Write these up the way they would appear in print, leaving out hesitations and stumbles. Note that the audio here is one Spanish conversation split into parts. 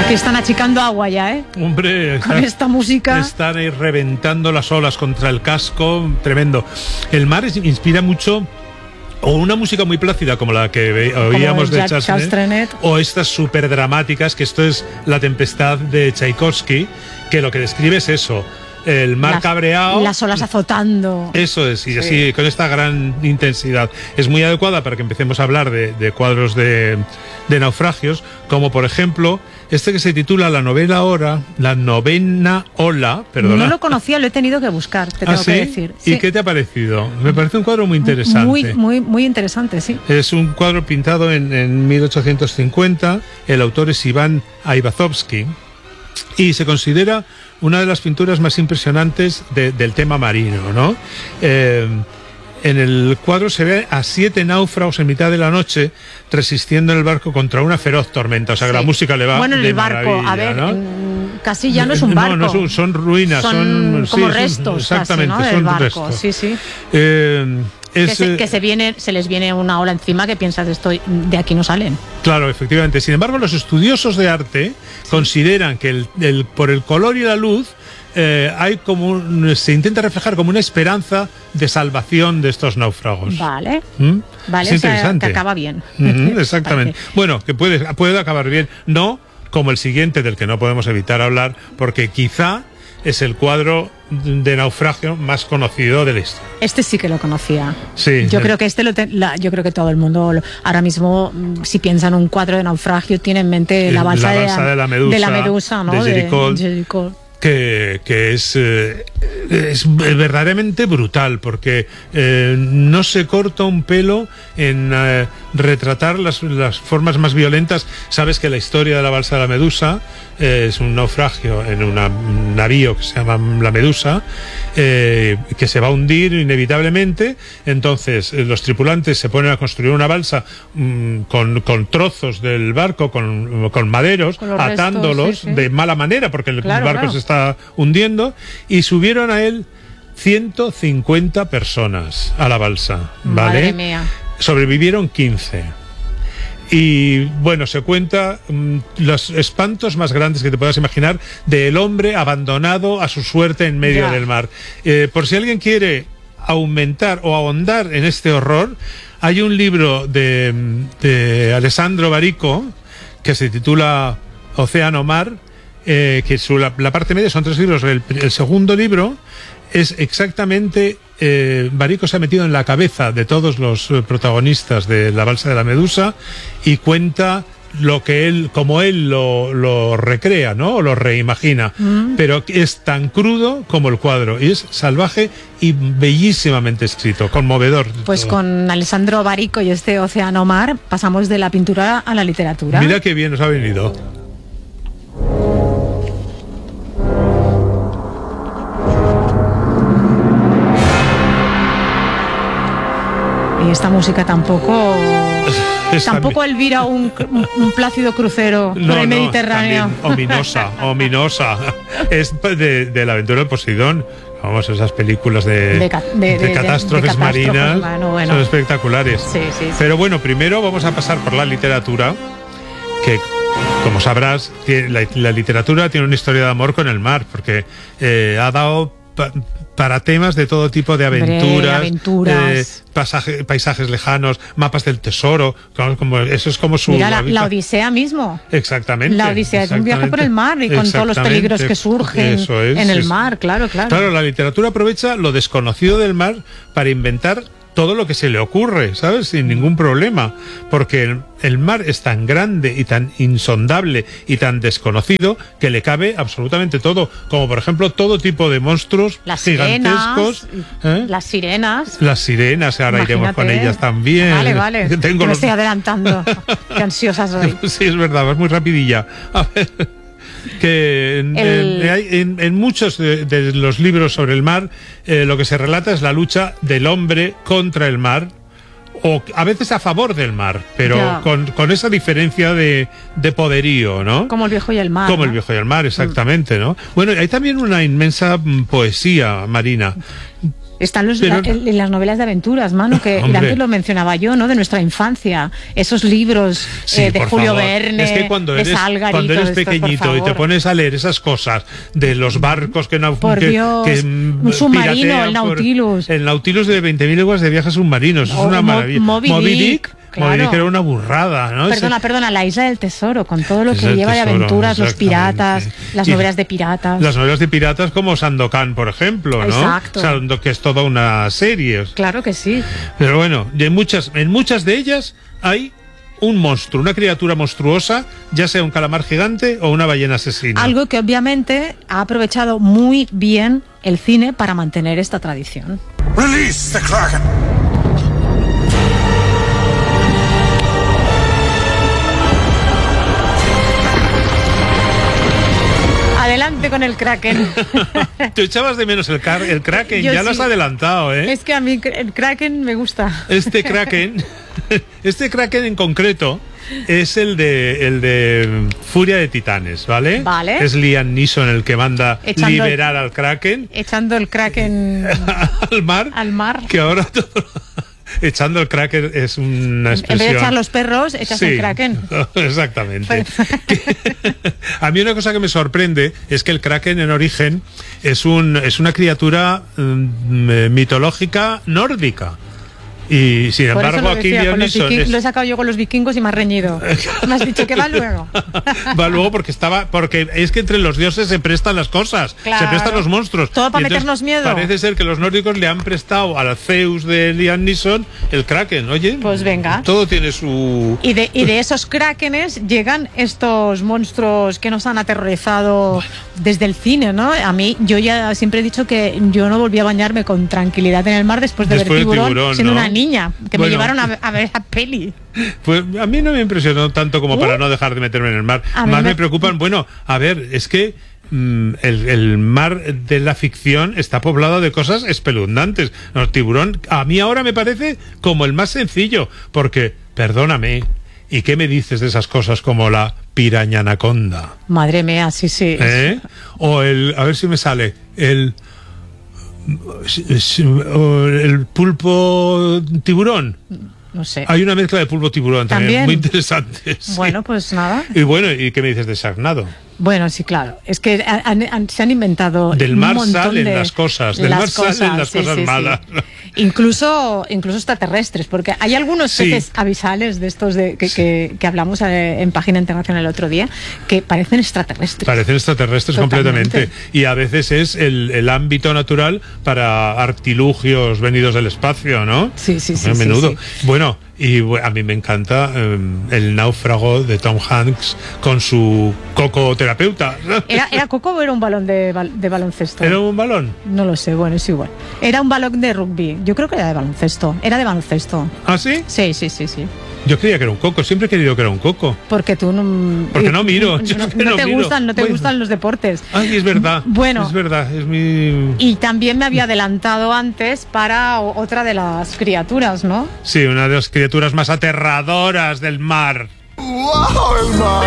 Aquí están achicando agua ya, ¿eh? Hombre, con esta música. Están ahí reventando las olas contra el casco, tremendo. El mar inspira mucho, o una música muy plácida como la que oíamos de Charles Trenet, o estas súper dramáticas, que esto es La tempestad de Tchaikovsky, que lo que describe es eso. El mar cabreado, las olas azotando. Eso es, y así con esta gran intensidad. Es muy adecuada para que empecemos a hablar de cuadros de naufragios, como por ejemplo este que se titula La novena ola, perdona. No lo conocía, lo he tenido que buscar, te tengo que decir. ¿Y qué te ha parecido? Me parece un cuadro muy interesante. Muy interesante, sí. Es un cuadro pintado en 1850. El autor es Iván Aivazovsky y se considera una de las pinturas más impresionantes del tema marino, ¿no? En el cuadro se ve a 7 náufragos en mitad de la noche resistiendo en el barco contra una feroz tormenta. O sea, que la música le va bueno, en de el barco, a ver, ¿no? Casi ya no es un barco. No, son ruinas. Son como restos, exactamente, casi, ¿no? son barco. restos. Sí, sí. Se les viene una ola encima que piensas de aquí no salen. Claro, efectivamente. Sin embargo, los estudiosos de arte consideran que por el color y la luz hay se intenta reflejar como una esperanza de salvación de estos náufragos. Vale. Vale, es interesante. Que acaba bien. Exactamente. Bueno, que puede acabar bien. No como el siguiente, del que no podemos evitar hablar, porque quizá es el cuadro de naufragio más conocido de la historia. Este sí que lo conocía. Sí. Yo creo que yo creo que todo el mundo ahora mismo, si piensa en un cuadro de naufragio, tiene en mente la balsa de la Medusa, ¿no? De Géricault. Que es verdaderamente brutal, porque no se corta un pelo en retratar las formas más violentas. Sabes que la historia de la balsa de la Medusa es un naufragio en un navío que se llama la Medusa, que se va a hundir inevitablemente. Entonces los tripulantes se ponen a construir una balsa con trozos del barco, con maderos, atándolos de mala manera, porque el barco se está hundiendo, y subieron a él 150 personas a la balsa, ¿vale? Madre mía. Sobrevivieron 15. Y bueno, se cuenta los espantos más grandes que te puedas imaginar del hombre abandonado a su suerte en medio del mar. Por si alguien quiere aumentar o ahondar en este horror, hay un libro de Alessandro Barico que se titula Océano Mar, que la parte media son 3 libros. El segundo libro es exactamente Barico se ha metido en la cabeza de todos los protagonistas de la balsa de la Medusa y cuenta como él lo recrea, ¿no? O lo reimagina, pero es tan crudo como el cuadro, y es salvaje y bellísimamente escrito, conmovedor. Pues con Alessandro Barico y este Océano Mar pasamos de la pintura a la literatura. Mira qué bien nos ha venido. Y esta música tampoco elvira un plácido crucero por el Mediterráneo. Ominosa. Es de la aventura de Poseidón. Vamos, esas películas de catástrofes marinas son espectaculares. Sí. Pero bueno, primero vamos a pasar por la literatura, que, como sabrás, la literatura tiene una historia de amor con el mar, porque ha dado para temas de todo tipo de aventuras. Paisajes lejanos, mapas del tesoro, eso es como su... Mira, la Odisea mismo. Exactamente. La Odisea es un viaje por el mar y con todos los peligros que surgen en el mar, claro. Claro, la literatura aprovecha lo desconocido del mar para inventar todo lo que se le ocurre, ¿sabes? Sin ningún problema, porque el mar es tan grande y tan insondable y tan desconocido que le cabe absolutamente todo, como por ejemplo todo tipo de monstruos gigantescos. Las sirenas, ahora imagínate. Iremos con ellas también. Vale. Me estoy adelantando. Qué ansiosa soy. Sí, es verdad, vas muy rapidilla. A ver, que en muchos de los libros sobre el mar lo que se relata es la lucha del hombre contra el mar, o a veces a favor del mar, pero con esa diferencia de poderío, ¿no? Como el viejo y el mar. Como el viejo y el mar, exactamente, ¿no? Bueno, hay también una inmensa poesía marina. Están en las novelas de aventuras, mano, que antes lo mencionaba yo, ¿no? De nuestra infancia. Esos libros de Julio Verne, es que cuando eres pequeñito y te pones a leer esas cosas de los barcos que no... Por Dios, un submarino, el Nautilus. El Nautilus de 20.000 leguas de viajes submarinos. Es una maravilla. Moby Dick. Claro. Moby Dick era una burrada, ¿no? Perdona, la Isla del Tesoro, con todo lo que lleva de aventuras, los piratas, las novelas de piratas. Las novelas de piratas como Sandokan, por ejemplo, ¿no? Exacto. O sea, que es toda una serie. Claro que sí. Pero bueno, en muchas de ellas hay un monstruo, una criatura monstruosa, ya sea un calamar gigante o una ballena asesina. Algo que obviamente ha aprovechado muy bien el cine para mantener esta tradición. Release the Kraken. Adelante con el Kraken. Tú echabas de menos el Kraken, Yo ya sí. lo has adelantado, ¿eh? Es que a mí el Kraken me gusta. Este Kraken en concreto es el de Furia de Titanes, ¿vale? Vale. Es Liam Neeson el que manda liberar al Kraken. Echando el Kraken al mar. Que ahora todo... Echando el Kraken es una expresión. En vez de echar los perros, echas el Kraken. Exactamente. A mí una cosa que me sorprende es que el Kraken en origen es una criatura mitológica nórdica. Y sin embargo aquí Liam Neeson lo he sacado yo con los vikingos y me has reñido. Me has dicho que va luego. Va luego porque es que entre los dioses se prestan las cosas, claro. Se prestan los monstruos. Todo para meternos miedo. Parece ser que los nórdicos le han prestado al Zeus de Liam Neeson el Kraken. Oye, pues venga. Todo tiene su... Y de esos Krakenes llegan estos monstruos que nos han aterrorizado desde el cine, ¿no? A mí, yo ya siempre he dicho que yo no volví a bañarme con tranquilidad en el mar después de ver Tiburón, siendo una niña, que me llevaron a ver esa peli. Pues a mí no me impresionó tanto como para no dejar de meterme en el mar. Más me preocupan, a ver, es que el mar de la ficción está poblado de cosas espeluznantes. El Tiburón a mí ahora me parece como el más sencillo, porque, perdóname, ¿y qué me dices de esas cosas como la piraña anaconda? Madre mía, sí. O a ver si me sale, el pulpo tiburón. No sé. Hay una mezcla de pulpo tiburón también muy interesante. Sí. Bueno, pues nada. ¿Y qué me dices de Sharknado? Bueno, sí, claro. Es que se han inventado del mar un montón salen las cosas, del mar salen las cosas malas. Sí. Incluso extraterrestres, porque hay algunos peces avisales de estos que hablamos en Página Internacional el otro día, que parecen extraterrestres. Parecen extraterrestres completamente. Y a veces es el ámbito natural para artilugios venidos del espacio, ¿no? Sí. A menudo. Sí. Bueno, y a mí me encanta el náufrago de Tom Hanks con su coco terapeuta. ¿Era coco o era un balón de baloncesto? ¿Era un balón? No lo sé, bueno, es igual. Era un balón de rugby. Yo creo que era de baloncesto. Era de baloncesto. ¿Ah, sí? Sí. Yo creía que era un coco, siempre he querido que era un coco. Porque tú no... Porque no miro. No te gustan los deportes. Ay, es verdad. Bueno. Es verdad, es mi... Y también me había adelantado antes para otra de las criaturas, ¿no? Sí, una de las criaturas más aterradoras del mar. ¡Wow, el mar!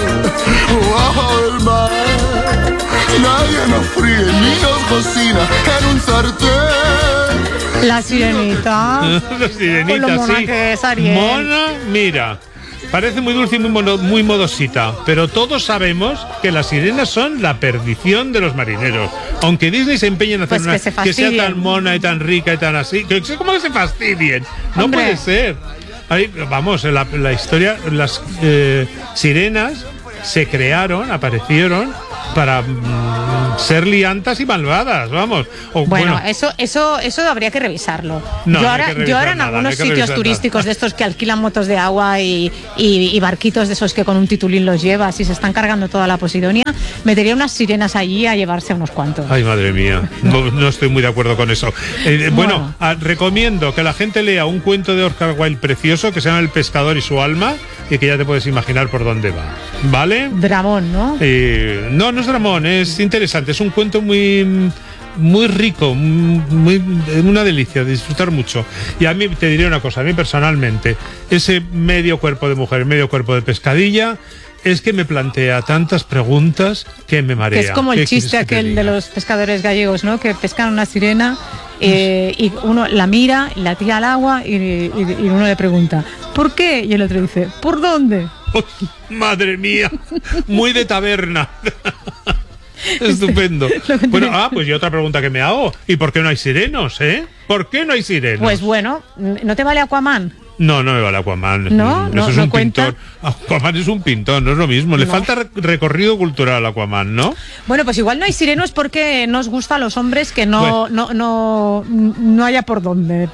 ¡Wow, el mar! Nadie nos fríe ni nos cocina en un sartén. La sirenita. La sirenita, con lo mona sí. Que es Ariel. Mona, mira. Parece muy dulce y muy modosita, pero todos sabemos que las sirenas son la perdición de los marineros. Aunque Disney se empeña en hacer pues que sea tan mona y tan rica y tan así, ¿cómo que se fastidien? No Hombre. puede ser. Ahí, vamos, la historia, las sirenas se crearon, aparecieron para ser liantas y malvadas, vamos. Bueno, eso habría que revisarlo. No, yo ahora en algunos sitios turísticos de estos que alquilan motos de agua y barquitos de esos que con un titulín los llevas y se están cargando toda la Posidonia, metería unas sirenas allí a llevarse a unos cuantos. Ay, madre mía, no estoy muy de acuerdo con eso. Bueno, recomiendo que la gente lea un cuento de Oscar Wilde precioso que se llama El pescador y su alma, y que ya te puedes imaginar por dónde va, ¿vale? Dramón, ¿no? No es dramón, es interesante, es un cuento muy rico, una delicia, de disfrutar mucho. Y a mí te diré una cosa, a mí personalmente, ese medio cuerpo de mujer, medio cuerpo de pescadilla, es que me plantea tantas preguntas que me marea. Que es como el chiste aquel de los pescadores gallegos, ¿no? Que pescan una sirena Y uno la mira, la tira al agua y uno le pregunta, ¿por qué? Y el otro dice, ¿por dónde? Oh, madre mía, muy de taberna. Estupendo. Bueno, pues y otra pregunta que me hago, ¿y por qué no hay sirenos, ¿Por qué no hay sirenos? Pues bueno, ¿no te vale Aquaman? No me vale Aquaman. No, eso es no un cuenta. pintor. Aquaman es un pintor, no es lo mismo. Le falta recorrido cultural a Aquaman, ¿no? Bueno, pues igual no hay sirenos porque nos gusta a los hombres que no haya por dónde.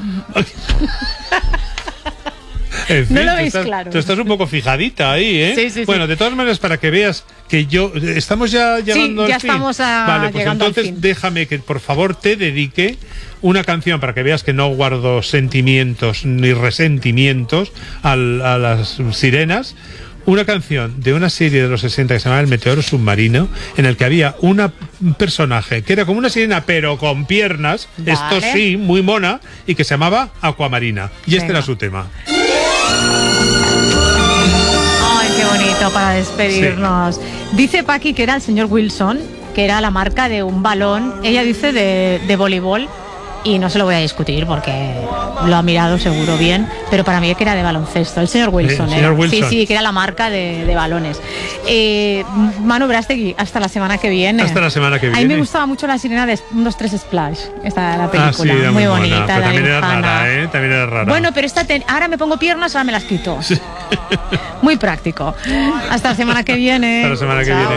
En fin, no lo veis claro. Tú estás un poco fijadita ahí, ¿eh? Sí. Bueno, de todas maneras, para que veas que estamos ya llegando al fin. Estamos Vale, pues llegando entonces al fin. déjame que por favor te dedique una canción para que veas que no guardo sentimientos ni resentimientos a las sirenas. Una canción de una serie de los 60 que se llamaba El Meteoro Submarino, en el que había un personaje que era como una sirena pero con piernas, vale. Esto sí, muy mona, y que se llamaba Aquamarina. Y este era su tema. Ay, qué bonito para despedirnos. Sí. Dice Paqui que era el señor Wilson, que era la marca de un balón, ella dice de voleibol, y no se lo voy a discutir porque lo ha mirado seguro bien, pero para mí que era de baloncesto, el señor Wilson. Señor Wilson. Sí, que era la marca de balones. Manu Brastegui, hasta la semana que viene. Hasta la semana que viene. A mí me gustaba mucho la sirena de 1, 2, 3 Splash, esta la película, sí, muy bonita. Buena, pero también era rara, También era rara. Bueno, pero ahora me pongo piernas, ahora me las quito. Sí. Muy práctico. Hasta la semana que viene. Hasta la semana que viene.